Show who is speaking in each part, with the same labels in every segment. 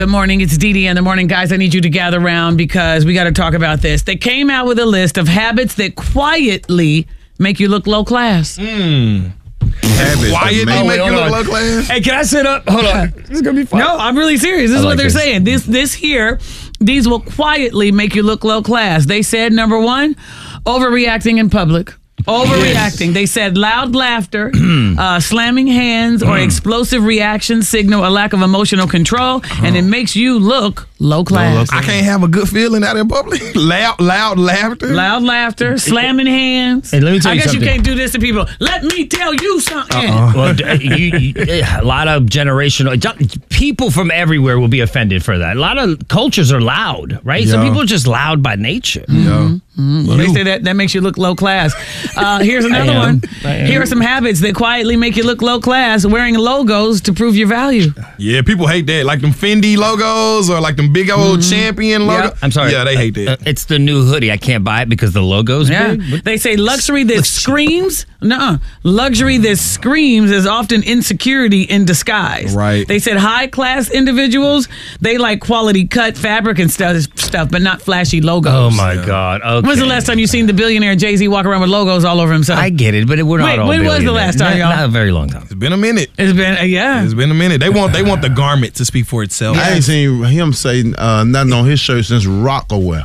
Speaker 1: Good morning. It's Dee Dee in the morning. Guys, I need you to gather around because we got to talk about this. They came out with a list of habits that quietly make you look low class.
Speaker 2: Habits quietly make you look low class?
Speaker 3: Hey, can I sit up? Hold on. This is going to be fun.
Speaker 1: No, I'm really serious. This is what they're saying. These will quietly make you look low class. They said, number one, overreacting in public. Overreacting. Yes. They said loud laughter, slamming hands, or explosive reactions signal a lack of emotional control, and it makes you look low class.
Speaker 2: I can't have a good feeling out in public. Loud laughter.
Speaker 1: Loud laughter, slamming hands.
Speaker 3: Hey, let me tell you
Speaker 1: I guess
Speaker 3: something.
Speaker 1: you can't do this to people. Let me tell you something.
Speaker 3: Well, a lot of generational people from everywhere will be offended for that. A lot of cultures are loud, right?
Speaker 2: Yeah.
Speaker 3: Some people are just loud by nature.
Speaker 2: Yeah.
Speaker 1: Well, they say that makes you look low class. Here's another one. Here are some habits that quietly make you look low class. Wearing logos to prove your value.
Speaker 2: Yeah, people hate that. Like them Fendi logos or like them big old Champion logos.
Speaker 1: Yep.
Speaker 3: I'm sorry.
Speaker 2: Yeah, they hate that.
Speaker 3: It's the new hoodie. I can't buy it because the logo's
Speaker 1: Yeah.
Speaker 3: big.
Speaker 1: They say luxury that screams. Luxury that screams is often insecurity in disguise.
Speaker 2: Right.
Speaker 1: They said high class individuals, they like quality cut fabric and stuff, but not flashy logos.
Speaker 3: Oh, my God. Okay.
Speaker 1: When's the last time you seen the billionaire Jay-Z walk around with logos all over himself?
Speaker 3: I get it, but we're not all
Speaker 1: when was the
Speaker 3: billionaires.
Speaker 1: last time, y'all?
Speaker 3: Not a very long time.
Speaker 2: It's been a minute.
Speaker 1: It's been,
Speaker 2: It's been a minute. They want the garment to speak for itself.
Speaker 4: I ain't seen him say nothing on his shirt since Rockaway.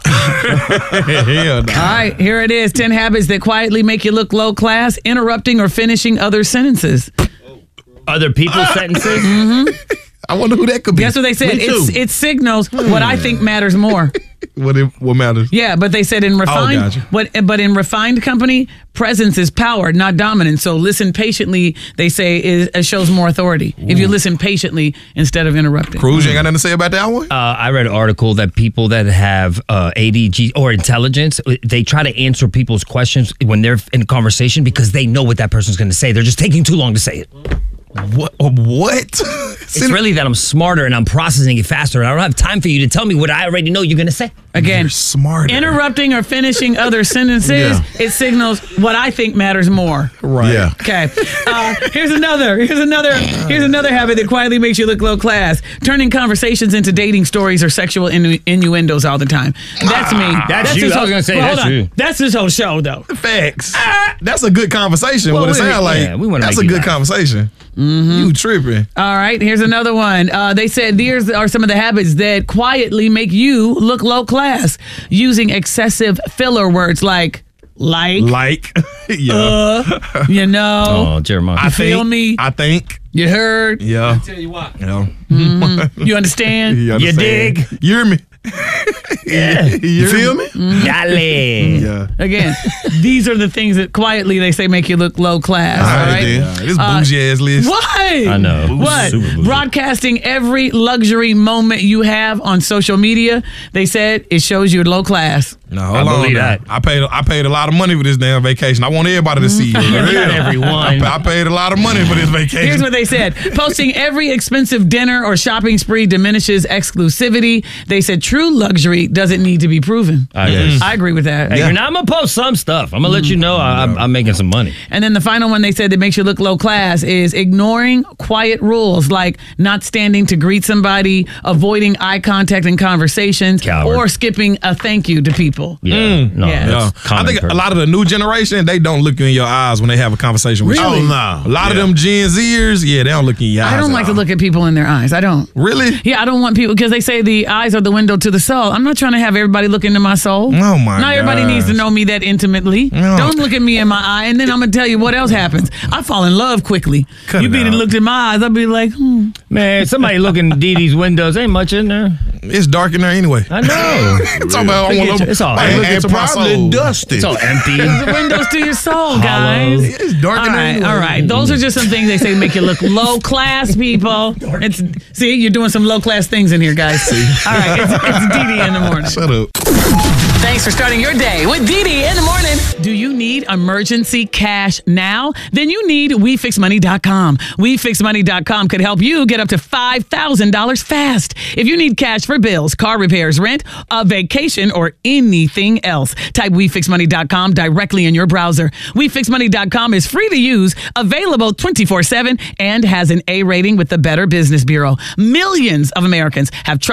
Speaker 2: Hell no.
Speaker 1: All right, here it is. 10 habits that quietly make you look low class. Interrupting or finishing other sentences.
Speaker 3: Other people's sentences?
Speaker 2: I wonder who that could be.
Speaker 1: Guess what they said?
Speaker 4: Me too.
Speaker 1: It signals what I think matters more.
Speaker 2: What matters?
Speaker 1: Yeah, but they said in refined,
Speaker 2: gotcha.
Speaker 1: but in refined company, presence is power, not dominance. So listen patiently, they say, it shows more authority. If you listen patiently instead of interrupting.
Speaker 2: Cruz, you ain't got nothing to say about that one?
Speaker 3: I read an article that people that have ADG or intelligence, they try to answer people's questions when they're in a conversation because they know what that person's going to say. They're just taking too long to say it.
Speaker 2: What?
Speaker 3: It's really that I'm smarter and I'm processing it faster and I don't have time for you to tell me what I already know you're going to say.
Speaker 1: Again,
Speaker 2: You're smarter.
Speaker 1: interrupting or finishing other sentences, it signals what I think matters more.
Speaker 2: Right.
Speaker 4: Yeah.
Speaker 1: Okay. Here's another habit that quietly makes you look low class. Turning conversations into dating stories or sexual innuendos all the time. That's me.
Speaker 3: That's you.
Speaker 1: this
Speaker 3: I was gonna say,
Speaker 1: hold
Speaker 3: that's
Speaker 1: on.
Speaker 3: you.
Speaker 1: That's this whole show, though.
Speaker 2: Facts. That's a good conversation. What it sounds like.
Speaker 3: Yeah, we wanna
Speaker 2: That's
Speaker 3: make
Speaker 2: a
Speaker 3: you
Speaker 2: good
Speaker 3: laugh.
Speaker 2: conversation. You tripping.
Speaker 1: All right. Here's another one. They said these are some of the habits that quietly make you look low class. Using excessive filler words like,
Speaker 2: Like, yeah.
Speaker 1: you know,
Speaker 3: Oh, Jeremiah.
Speaker 2: I
Speaker 1: feel
Speaker 2: think,
Speaker 1: me?
Speaker 2: I think.
Speaker 1: You heard,
Speaker 2: Yeah.
Speaker 3: I'll tell you what.
Speaker 2: Yeah.
Speaker 1: you understand?
Speaker 2: You
Speaker 3: You
Speaker 2: understand?
Speaker 3: dig?
Speaker 2: You hear me?
Speaker 3: Yeah.
Speaker 2: You
Speaker 4: Feel me?
Speaker 3: Dale.
Speaker 2: Yeah.
Speaker 1: Again, these are the things that quietly they say make you look low class.
Speaker 4: All right,
Speaker 1: All right.
Speaker 4: then.
Speaker 2: This bougie ass list.
Speaker 1: What?
Speaker 3: I know.
Speaker 1: What?
Speaker 3: Super bougie.
Speaker 1: Broadcasting every luxury moment you have on social media, they said it shows you low class.
Speaker 2: No,
Speaker 3: I
Speaker 2: hold on.
Speaker 3: believe
Speaker 2: now.
Speaker 3: that.
Speaker 2: I paid a lot of money for this damn vacation. I want everybody to see it.
Speaker 3: Not everyone.
Speaker 2: I paid a lot of money for this vacation.
Speaker 1: Here's what they said. Posting every expensive dinner or shopping spree diminishes exclusivity. They said true luxury doesn't need to be proven. I agree with that.
Speaker 3: Hey, I'm going to post some stuff. I'm going to let you know I'm making some money.
Speaker 1: And then the final one they said that makes you look low class is ignoring quiet rules like not standing to greet somebody, avoiding eye contact in conversations,
Speaker 3: Coward.
Speaker 1: or skipping a thank you to people.
Speaker 3: Yeah. No,
Speaker 1: Yeah.
Speaker 2: Yeah.
Speaker 3: that's common
Speaker 2: I think a
Speaker 3: courtesy.
Speaker 2: lot of the new generation, they don't look you in your eyes when they have a conversation with
Speaker 4: Really?
Speaker 2: you.
Speaker 4: Oh, no.
Speaker 2: A lot of them Gen Zers, yeah, they don't look in your eyes.
Speaker 1: I don't
Speaker 2: at
Speaker 1: like to
Speaker 2: all.
Speaker 1: look at people in their eyes. I don't.
Speaker 2: Really?
Speaker 1: Yeah, I don't want people because they say the eyes are the window to the soul. I'm not trying to have everybody look into my soul.
Speaker 2: Oh, my
Speaker 1: Not everybody
Speaker 2: gosh.
Speaker 1: needs to know me that intimately.
Speaker 2: No.
Speaker 1: Don't look at me in my eye, and then I'm gonna tell you what else happens. I fall in love quickly.
Speaker 2: Cut
Speaker 1: You
Speaker 2: it
Speaker 1: be
Speaker 2: out.
Speaker 1: looked in my eyes, I'll be like,
Speaker 3: Man, somebody looking at Dee Dee's windows. Ain't much in there.
Speaker 2: It's dark in there anyway.
Speaker 3: I know.
Speaker 2: I'm talking about I want to
Speaker 3: It's all
Speaker 2: look
Speaker 3: right.
Speaker 2: into
Speaker 4: And
Speaker 2: my
Speaker 4: probably
Speaker 2: soul.
Speaker 4: dusty.
Speaker 3: It's all empty.
Speaker 1: the windows to your soul, guys.
Speaker 2: It's dark
Speaker 1: All
Speaker 2: in there
Speaker 1: right,
Speaker 2: anyway.
Speaker 1: all right. Those are just some things they say make you look low class, people. See, you're doing some low class things in here, guys. All right, it's Dee Dee in the morning.
Speaker 2: Shut up.
Speaker 1: Thanks for starting your day with Dee Dee in the morning. Do you need emergency cash now? Then you need WeFixMoney.com. WeFixMoney.com could help you get up to $5,000 fast. If you need cash for bills, car repairs, rent, a vacation, or anything else, type WeFixMoney.com directly in your browser. WeFixMoney.com is free to use, available 24/7, and has an A rating with the Better Business Bureau. Millions of Americans have trusted